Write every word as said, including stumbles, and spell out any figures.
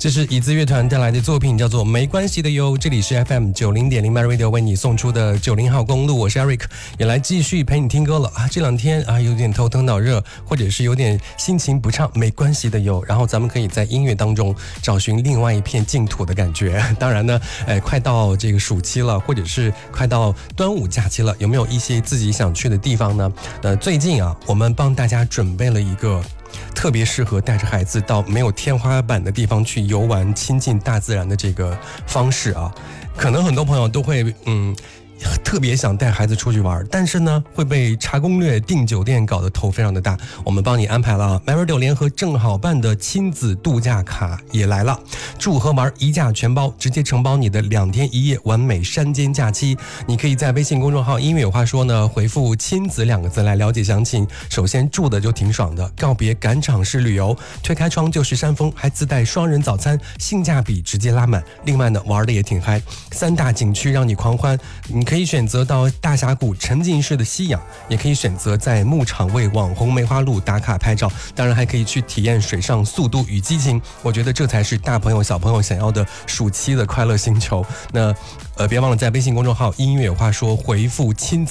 这是椅子乐团带来的作品，叫做《没关系的哟》。这里是 F M 九零点零 My Radio 为你送出的九零号公路，我是 Eric， 也来继续陪你听歌了啊！这两天啊，有点头疼脑热，或者是有点心情不畅，没关系的哟。然后咱们可以在音乐当中找寻另外一片净土的感觉。当然呢，哎，快到这个暑期了，或者是快到端午假期了，有没有一些自己想去的地方呢？呃，最近啊，我们帮大家准备了一个特别适合带着孩子到没有天花板的地方去游玩、亲近大自然的这个方式啊，可能很多朋友都会嗯。特别想带孩子出去玩，但是呢会被查攻略订酒店搞得头非常的大。我们帮你安排了 My Radio 联合正好办的亲子度假卡也来了，住和玩一价全包，直接承包你的两天一夜完美山间假期。你可以在微信公众号音乐有话说呢回复亲子两个字来了解详情。首先住的就挺爽的，告别赶场式旅游，推开窗就是山峰，还自带双人早餐，性价比直接拉满。另外呢玩的也挺嗨，三大景区让你狂欢，你可以选择到大峡谷沉浸式的吸氧，也可以选择在牧场为网红梅花鹿打卡拍照，当然还可以去体验水上速度与激情。我觉得这才是大朋友小朋友想要的暑期的快乐星球。那呃，别忘了在微信公众号音乐有话说回复亲子